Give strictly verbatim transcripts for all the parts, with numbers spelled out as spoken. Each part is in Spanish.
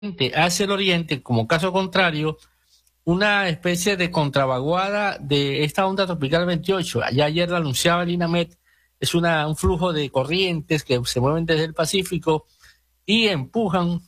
hacia el oriente, como caso contrario, una especie de contravaguada de esta onda tropical veintiocho. Ya ayer lo anunciaba el INAMET, es una, un flujo de corrientes que se mueven desde el Pacífico y empujan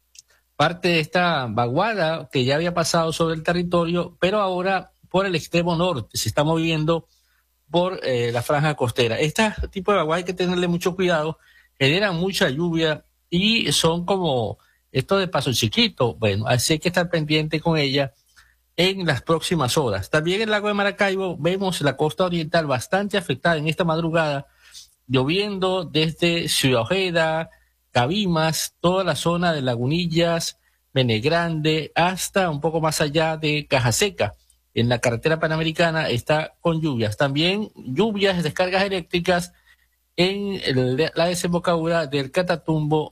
parte de esta vaguada que ya había pasado sobre el territorio, pero ahora por el extremo norte se está moviendo por eh, la franja costera. Este tipo de vaguada hay que tenerle mucho cuidado, generan mucha lluvia y son como esto de paso chiquito. Bueno, así hay que estar pendiente con ella en las próximas horas. También en el lago de Maracaibo vemos la costa oriental bastante afectada en esta madrugada, lloviendo desde Ciudad Ojeda, Cabimas, toda la zona de Lagunillas, Menegrande, hasta un poco más allá de Cajaseca. En la carretera panamericana está con lluvias. También lluvias, descargas eléctricas en el, la desembocadura del Catatumbo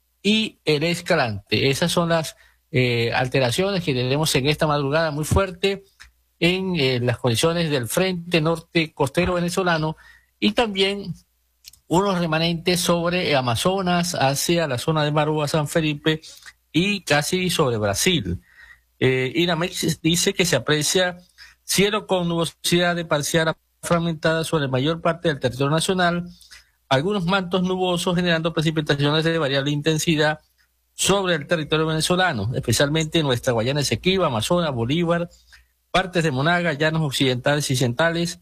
y el Escalante. Esas son las eh, alteraciones que tenemos en esta madrugada muy fuerte en eh, las condiciones del frente norte costero venezolano y también unos remanentes sobre Amazonas hacia la zona de Marúa, San Felipe y casi sobre Brasil. Eh, Iramex dice que se aprecia cielo con nubosidad de parcial fragmentada sobre la mayor parte del territorio nacional, algunos mantos nubosos generando precipitaciones de variable intensidad sobre el territorio venezolano, especialmente en nuestra Guayana Esequiba, Amazonas, Bolívar, partes de Monaga, llanos occidentales y centrales,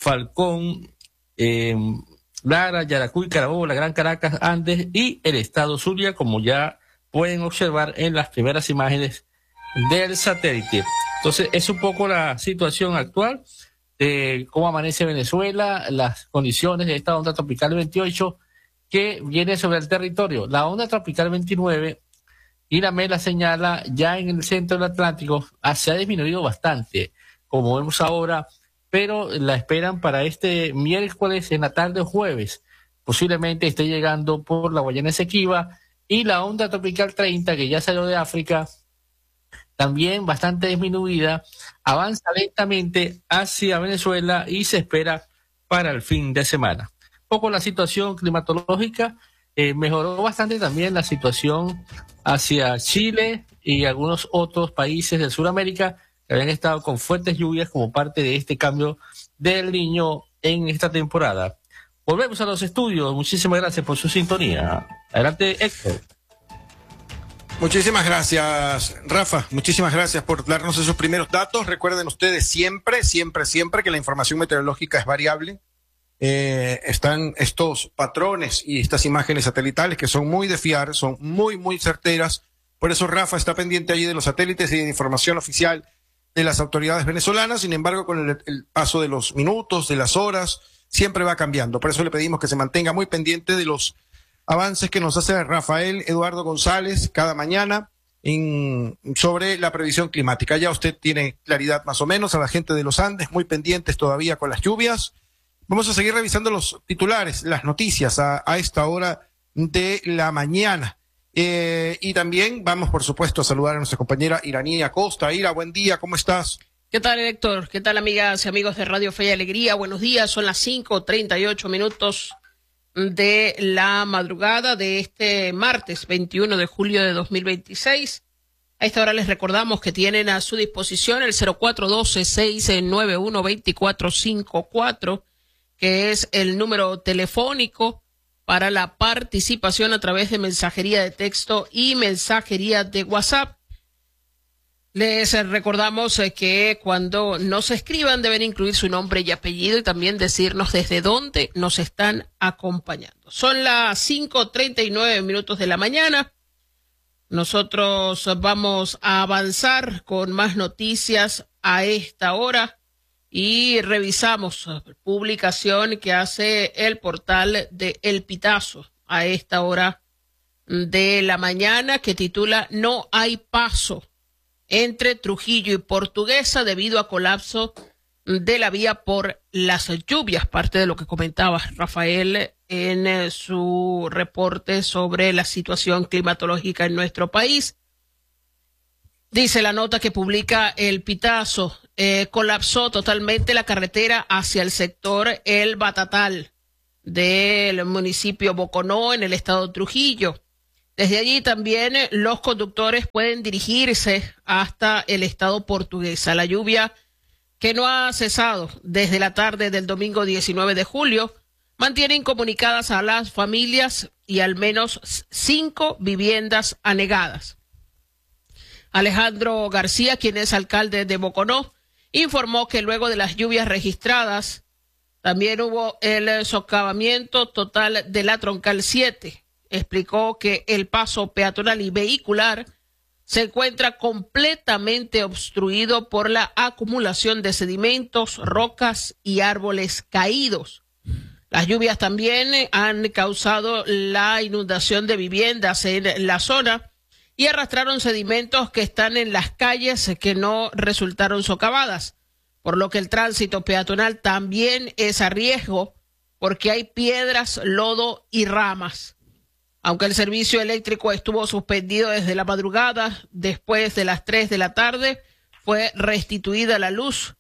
Falcón, eh, Lara, Yaracuy, Carabobo, la Gran Caracas, Andes y el estado Zulia, como ya pueden observar en las primeras imágenes del satélite. Entonces, es un poco la situación actual de cómo amanece Venezuela, las condiciones de esta onda tropical veintiocho que viene sobre el territorio. La onda tropical veintinueve, Iramet la señala, ya en el centro del Atlántico ah, se ha disminuido bastante, como vemos ahora, pero la esperan para este miércoles en la tarde o jueves. Posiblemente esté llegando por la Guayana Esequiba, y la onda tropical treinta, que ya salió de África, también bastante disminuida, avanza lentamente hacia Venezuela y se espera para el fin de semana. Un poco la situación climatológica, eh, mejoró bastante también la situación hacia Chile y algunos otros países de Sudamérica que habían estado con fuertes lluvias como parte de este cambio del Niño en esta temporada. Volvemos a los estudios. Muchísimas gracias por su sintonía. Adelante, Héctor. Muchísimas gracias, Rafa. Muchísimas gracias por darnos esos primeros datos. Recuerden ustedes siempre, siempre, siempre que la información meteorológica es variable. Eh, están estos patrones y estas imágenes satelitales que son muy de fiar, son muy, muy certeras. Por eso Rafa está pendiente allí de los satélites y de información oficial de las autoridades venezolanas. Sin embargo, con el, el paso de los minutos, de las horas, siempre va cambiando. Por eso le pedimos que se mantenga muy pendiente de los avances que nos hace Rafael Eduardo González cada mañana en, sobre la previsión climática. Ya usted tiene claridad más o menos, a la gente de los Andes muy pendientes todavía con las lluvias. Vamos a seguir revisando los titulares, las noticias a, a esta hora de la mañana. Eh, y también vamos, por supuesto, a saludar a nuestra compañera Iranía Acosta. Ira, buen día, ¿cómo estás? ¿Qué tal, Héctor? ¿Qué tal, amigas y amigos de Radio Fe y Alegría? Buenos días, son las cinco treinta y ocho minutos de la madrugada de este martes veintiuno de julio de dos mil veintiséis. A esta hora les recordamos que tienen a su disposición el cero cuatro uno dos, seis nueve uno, dos cuatro cinco cuatro, que es el número telefónico para la participación a través de mensajería de texto y mensajería de WhatsApp. Les recordamos que cuando nos escriban deben incluir su nombre y apellido y también decirnos desde dónde nos están acompañando. Son las cinco treinta y nueve minutos de la mañana. Nosotros vamos a avanzar con más noticias a esta hora y revisamos publicación que hace el portal de El Pitazo a esta hora de la mañana, que titula "No hay paso entre Trujillo y Portuguesa debido a colapso de la vía por las lluvias", parte de lo que comentaba Rafael en su reporte sobre la situación climatológica en nuestro país. Dice la nota que publica El Pitazo, eh, colapsó totalmente la carretera hacia el sector El Batatal del municipio Boconó en el estado de Trujillo. Desde allí también los conductores pueden dirigirse hasta el estado Portuguesa. La lluvia, que no ha cesado desde la tarde del domingo diecinueve de julio, mantiene incomunicadas a las familias y al menos cinco viviendas anegadas. Alejandro García, quien es alcalde de Boconó, informó que luego de las lluvias registradas, también hubo el socavamiento total de la Troncal siete. Explicó que el paso peatonal y vehicular se encuentra completamente obstruido por la acumulación de sedimentos, rocas y árboles caídos. Las lluvias también han causado la inundación de viviendas en la zona y arrastraron sedimentos que están en las calles que no resultaron socavadas, por lo que el tránsito peatonal también es a riesgo porque hay piedras, lodo y ramas. Aunque el servicio eléctrico estuvo suspendido desde la madrugada, después de las tres de la tarde fue restituida la luz.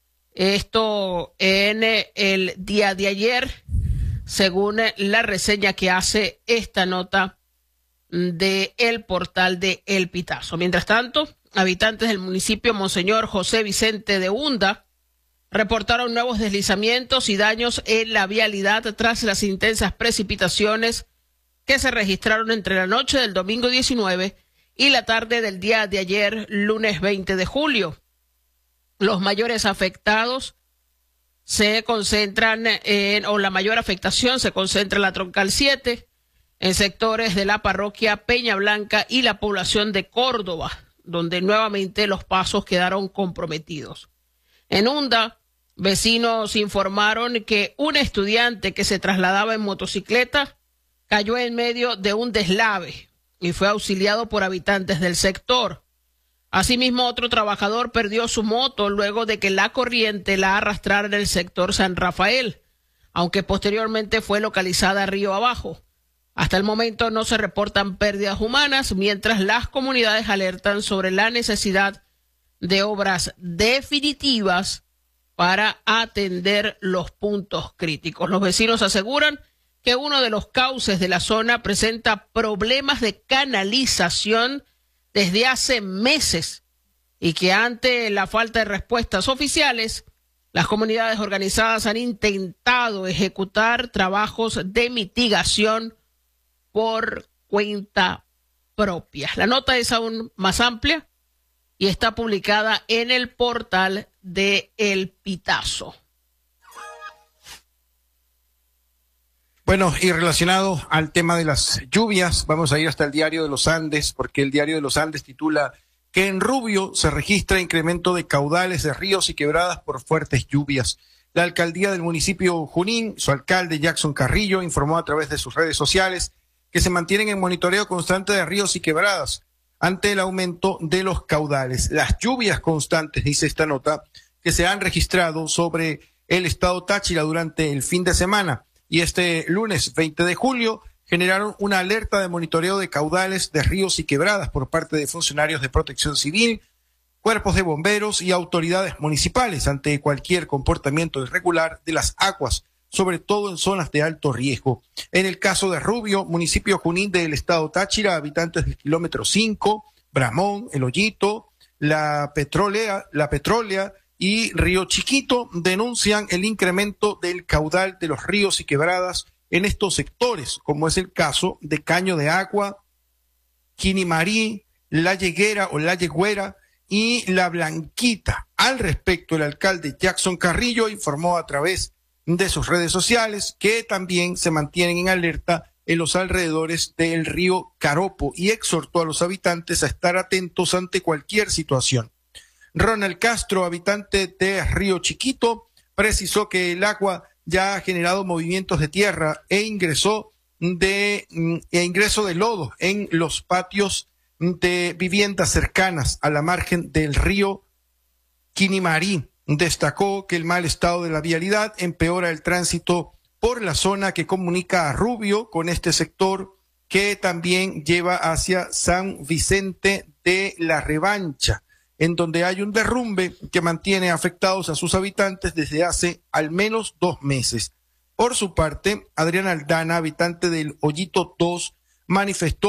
Esto en el día de ayer, según la reseña que hace esta nota de el portal de El Pitazo. Mientras tanto, habitantes del municipio Monseñor José Vicente de Hunda reportaron nuevos deslizamientos y daños en la vialidad tras las intensas precipitaciones que se registraron entre la noche del domingo diecinueve y la tarde del día de ayer, lunes veinte de julio. Los mayores afectados se concentran en, o la mayor afectación se concentra en la Troncal siete, en sectores de la parroquia Peña Blanca y la población de Córdoba, donde nuevamente los pasos quedaron comprometidos. En Hunda, vecinos informaron que un estudiante que se trasladaba en motocicleta cayó en medio de un deslave y fue auxiliado por habitantes del sector. Asimismo, otro trabajador perdió su moto luego de que la corriente la arrastrara en el sector San Rafael, aunque posteriormente fue localizada río abajo. Hasta el momento no se reportan pérdidas humanas, mientras las comunidades alertan sobre la necesidad de obras definitivas para atender los puntos críticos. Los vecinos aseguran que uno de los cauces de la zona presenta problemas de canalización desde hace meses y que ante la falta de respuestas oficiales, las comunidades organizadas han intentado ejecutar trabajos de mitigación por cuenta propia. La nota es aún más amplia y está publicada en el portal de El Pitazo. Bueno, y relacionado al tema de las lluvias, vamos a ir hasta el Diario de los Andes, porque el Diario de los Andes titula que en Rubio se registra incremento de caudales de ríos y quebradas por fuertes lluvias. La alcaldía del municipio Junín, su alcalde Jackson Carrillo, informó a través de sus redes sociales que se mantienen en monitoreo constante de ríos y quebradas ante el aumento de los caudales. Las lluvias constantes, dice esta nota, que se han registrado sobre el estado Táchira durante el fin de semana y este lunes veinte de julio generaron una alerta de monitoreo de caudales de ríos y quebradas por parte de funcionarios de protección civil, cuerpos de bomberos y autoridades municipales ante cualquier comportamiento irregular de las aguas, sobre todo en zonas de alto riesgo. En el caso de Rubio, municipio Junín del estado Táchira, habitantes del kilómetro cinco, Bramón, El Hoyito, la Petrólea, la Petrólea y Río Chiquito denuncian el incremento del caudal de los ríos y quebradas en estos sectores, como es el caso de Caño de Agua, Quinimarí, La Yeguera o La Yegüera y La Blanquita. Al respecto, el alcalde Jackson Carrillo informó a través de sus redes sociales que también se mantienen en alerta en los alrededores del río Caropo y exhortó a los habitantes a estar atentos ante cualquier situación. Ronald Castro, habitante de Río Chiquito, precisó que el agua ya ha generado movimientos de tierra e ingresó de e ingreso de lodo en los patios de viviendas cercanas a la margen del río Quinimarí. Destacó que el mal estado de la vialidad empeora el tránsito por la zona que comunica a Rubio con este sector que también lleva hacia San Vicente de la Revancha, en donde hay un derrumbe que mantiene afectados a sus habitantes desde hace al menos dos meses. Por su parte, Adrián Aldana, habitante del Hoyito dos, manifestó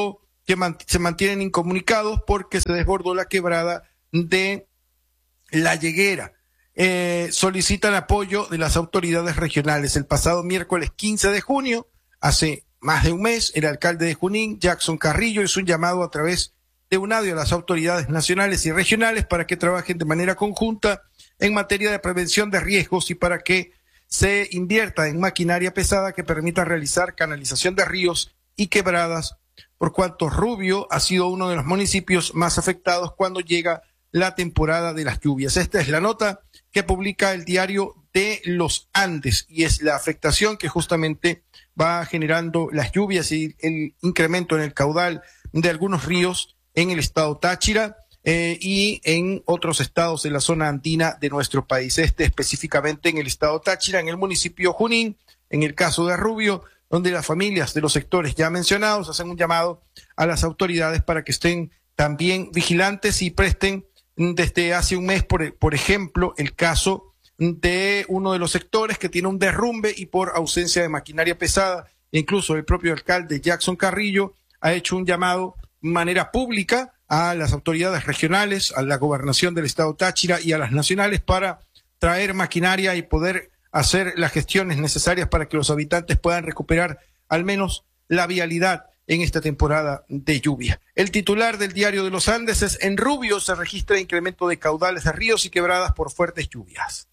que man- se mantienen incomunicados porque se desbordó la quebrada de La Lleguera. Eh, solicitan apoyo de las autoridades regionales. El pasado miércoles quince de junio, hace más de un mes, el alcalde de Junín, Jackson Carrillo, hizo un llamado a través de un audio a las autoridades nacionales y regionales para que trabajen de manera conjunta en materia de prevención de riesgos y para que se invierta en maquinaria pesada que permita realizar canalización de ríos y quebradas, por cuanto Rubio ha sido uno de los municipios más afectados cuando llega la temporada de las lluvias. Esta es la nota que publica el diario de los Andes y es la afectación que justamente va generando las lluvias y el incremento en el caudal de algunos ríos en el estado Táchira eh, y en otros estados de la zona andina de nuestro país. Este específicamente en el estado Táchira, en el municipio Junín, en el caso de Rubio, donde las familias de los sectores ya mencionados hacen un llamado a las autoridades para que estén también vigilantes y presten desde hace un mes, por, por ejemplo, el caso de uno de los sectores que tiene un derrumbe y por ausencia de maquinaria pesada, incluso el propio alcalde Jackson Carrillo ha hecho un llamado de manera pública a las autoridades regionales, a la gobernación del estado Táchira y a las nacionales para traer maquinaria y poder hacer las gestiones necesarias para que los habitantes puedan recuperar al menos la vialidad en esta temporada de lluvia. El titular del diario de los Andes es: en Rubio se registra incremento de caudales de ríos y quebradas por fuertes lluvias.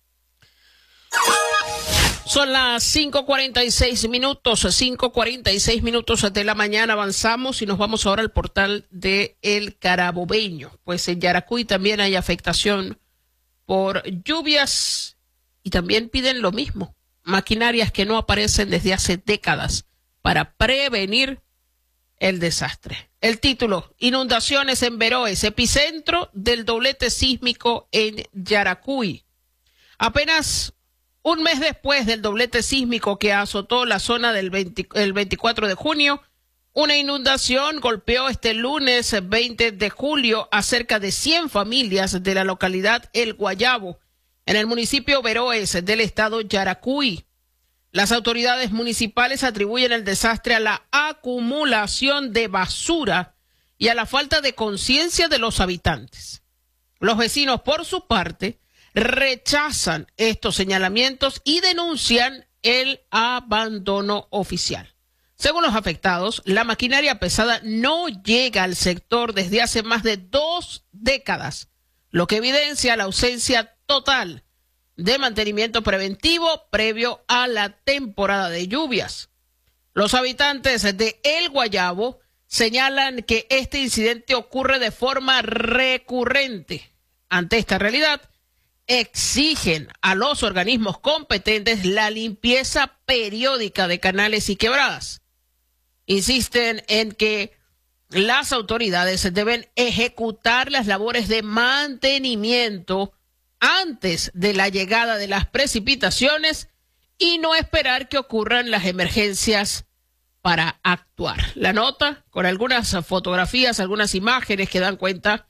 Son las cinco cuarenta y seis minutos, cinco cuarenta y seis minutos de la mañana. Avanzamos y nos vamos ahora al portal de El Carabobeño. Pues en Yaracuy también hay afectación por lluvias y también piden lo mismo, maquinarias que no aparecen desde hace décadas para prevenir el desastre. El título: inundaciones en Veroes, epicentro del doblete sísmico en Yaracuy. Apenas un mes después del doblete sísmico que azotó la zona del veinte, el veinticuatro de junio, una inundación golpeó este lunes veinte de julio a cerca de cien familias de la localidad El Guayabo, en el municipio Veroes del estado Yaracuy. Las autoridades municipales atribuyen el desastre a la acumulación de basura y a la falta de conciencia de los habitantes. Los vecinos, por su parte, rechazan estos señalamientos y denuncian el abandono oficial. Según los afectados, la maquinaria pesada no llega al sector desde hace más de dos décadas, lo que evidencia la ausencia total de mantenimiento preventivo previo a la temporada de lluvias. Los habitantes de El Guayabo señalan que este incidente ocurre de forma recurrente. Ante esta realidad, exigen a los organismos competentes la limpieza periódica de canales y quebradas. Insisten en que las autoridades deben ejecutar las labores de mantenimiento antes de la llegada de las precipitaciones y no esperar que ocurran las emergencias para actuar. La nota con algunas fotografías, algunas imágenes que dan cuenta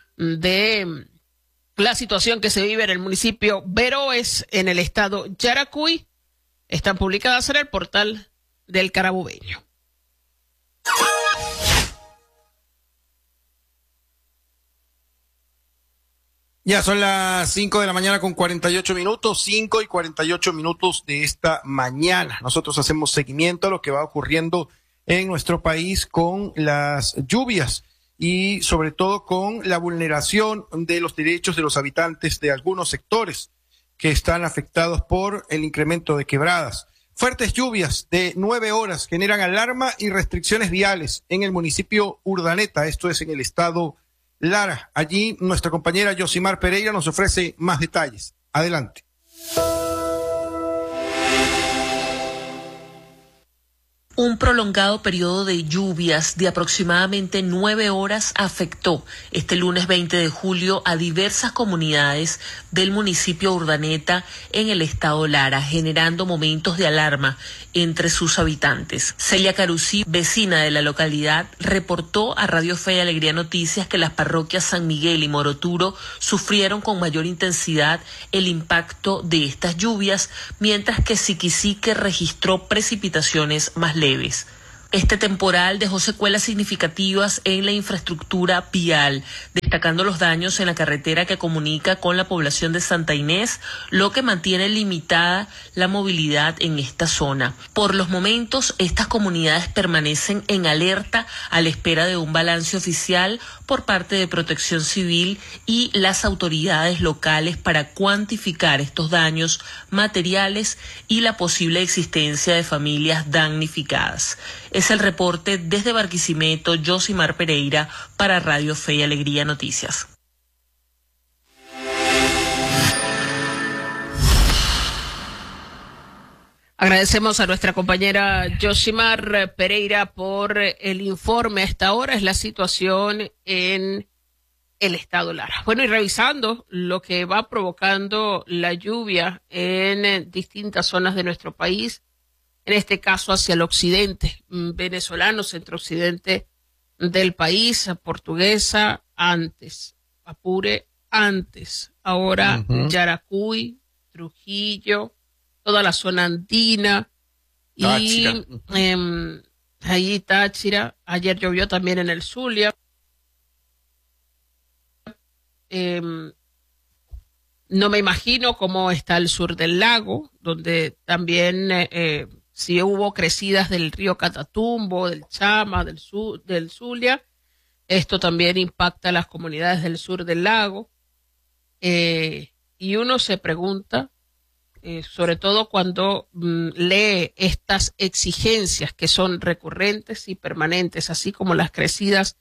de la situación que se vive en el municipio Veroes, en el estado Yaracuy, están publicadas en el portal del Carabobeño. Ya son las cinco de la mañana con cuarenta y ocho minutos, cinco y cuarenta y ocho minutos de esta mañana. Nosotros hacemos seguimiento a lo que va ocurriendo en nuestro país con las lluvias y sobre todo con la vulneración de los derechos de los habitantes de algunos sectores que están afectados por el incremento de quebradas. Fuertes lluvias de nueve horas generan alarma y restricciones viales en el municipio Urdaneta, esto es en el estado Lara. Allí nuestra compañera Yosimar Pereira nos ofrece más detalles. Adelante. Un prolongado periodo de lluvias de aproximadamente nueve horas afectó este lunes veinte de julio a diversas comunidades del municipio Urdaneta en el estado Lara, generando momentos de alarma entre sus habitantes. Celia Carusí, vecina de la localidad, reportó a Radio Fe y Alegría Noticias que las parroquias San Miguel y Moroturo sufrieron con mayor intensidad el impacto de estas lluvias, mientras que Siquisique registró precipitaciones más leves. Este temporal dejó secuelas significativas en la infraestructura vial, destacando los daños en la carretera que comunica con la población de Santa Inés, lo que mantiene limitada la movilidad en esta zona. Por los momentos, estas comunidades permanecen en alerta a la espera de un balance oficial por parte de Protección Civil y las autoridades locales para cuantificar estos daños materiales y la posible existencia de familias damnificadas. Es el reporte desde Barquisimeto, Josimar Pereira, para Radio Fe y Alegría Noticias. Agradecemos a nuestra compañera Josimar Pereira por el informe. A esta hora es la situación en el estado Lara. Bueno, y revisando lo que va provocando la lluvia en distintas zonas de nuestro país, en este caso hacia el occidente venezolano, centro-occidente del país, Portuguesa antes, Apure antes, ahora uh-huh. Yaracuy, Trujillo, toda la zona andina y eh, ahí Táchira. Ayer llovió también en el Zulia. Eh, no me imagino cómo está el sur del lago, donde también eh, si hubo crecidas del río Catatumbo, del Chama, del, sur, del Zulia. Esto también impacta a las comunidades del sur del lago. Eh, y uno se pregunta, eh, sobre todo cuando mm, lee estas exigencias que son recurrentes y permanentes, así como las crecidas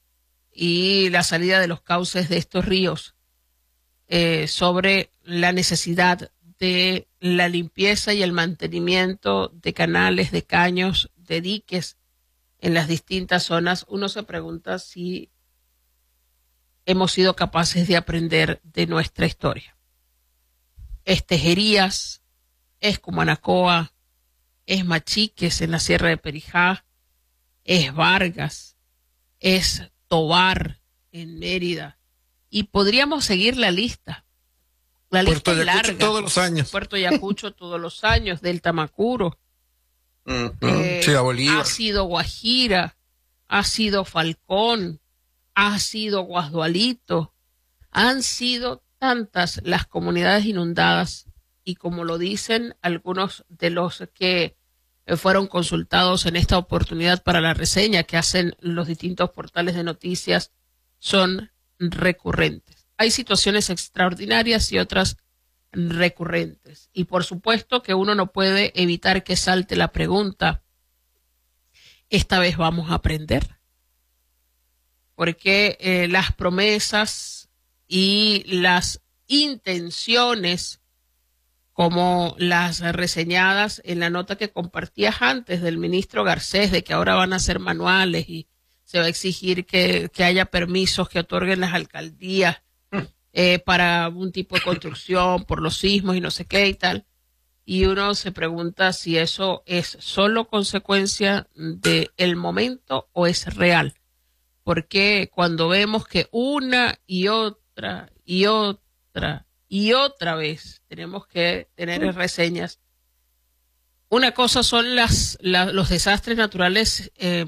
y la salida de los cauces de estos ríos, eh, sobre la necesidad de la limpieza y el mantenimiento de canales, de caños, de diques en las distintas zonas. Uno se pregunta si hemos sido capaces de aprender de nuestra historia. Es Tejerías, es Cumanacoa, es Machiques en la Sierra de Perijá, es Vargas, es Tobar en Mérida, y podríamos seguir la lista. La Puerto lista Ayacucho larga. todos los años. Puerto Ayacucho todos los años, Delta Macuro. Uh-huh. eh, sí, a Bolívar. Ha sido Guajira, ha sido Falcón, ha sido Guasdualito. Han sido tantas las comunidades inundadas, y como lo dicen algunos de los que fueron consultados en esta oportunidad para la reseña que hacen los distintos portales de noticias, son recurrentes. Hay situaciones extraordinarias y otras recurrentes. Y por supuesto que uno no puede evitar que salte la pregunta, ¿esta vez vamos a aprender? Porque eh, las promesas y las intenciones, como las reseñadas en la nota que compartías antes del ministro Garcés, de que ahora van a ser manuales y se va a exigir que, que haya permisos que otorguen las alcaldías eh, para un tipo de construcción por los sismos y no sé qué y tal. Y uno se pregunta si eso es solo consecuencia del momento o es real. Porque cuando vemos que una y otra y otra y otra vez tenemos que tener reseñas. Una cosa son las, la, los desastres naturales eh,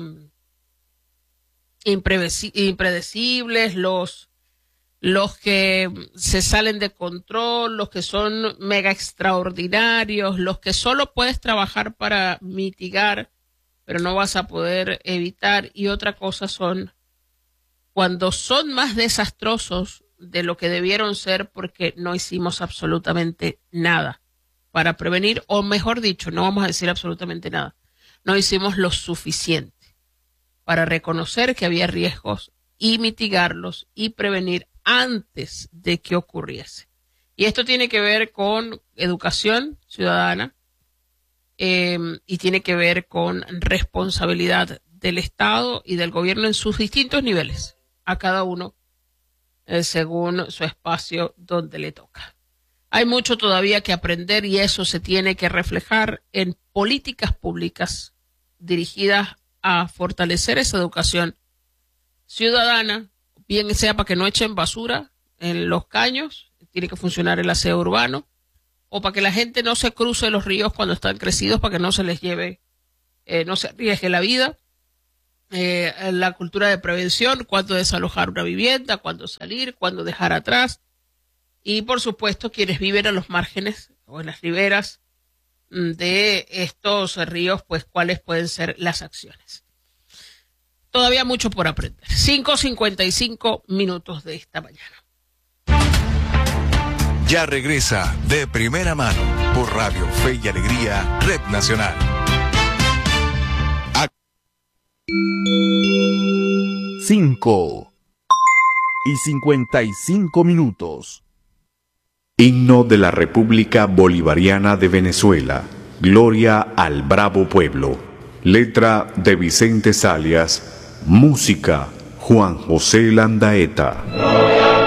impredecibles, los, los que se salen de control, los que son mega extraordinarios, los que solo puedes trabajar para mitigar, pero no vas a poder evitar. Y otra cosa son cuando son más desastrosos de lo que debieron ser porque no hicimos absolutamente nada para prevenir, o mejor dicho, no vamos a decir absolutamente nada, no hicimos lo suficiente para reconocer que había riesgos y mitigarlos y prevenir antes de que ocurriese. Y esto tiene que ver con educación ciudadana eh, y tiene que ver con responsabilidad del Estado y del gobierno en sus distintos niveles, a cada uno según su espacio donde le toca. Hay mucho todavía que aprender y eso se tiene que reflejar en políticas públicas dirigidas a fortalecer esa educación ciudadana, bien sea para que no echen basura en los caños, tiene que funcionar el aseo urbano, o para que la gente no se cruce los ríos cuando están crecidos, para que no se les lleve eh, no se arriesgue la vida. Eh, la cultura de prevención, cuándo desalojar una vivienda, cuándo salir, cuándo dejar atrás. Y por supuesto quienes viven a los márgenes o en las riberas de estos ríos, pues cuáles pueden ser las acciones. Todavía mucho por aprender. cinco cincuenta y cinco minutos de esta mañana. Ya regresa De Primera Mano por Radio Fe y Alegría, Red Nacional. Cinco y cincuenta y cinco minutos. Himno de la República Bolivariana de Venezuela. Gloria al bravo pueblo. Letra de Vicente Salias. Música Juan José Landaeta.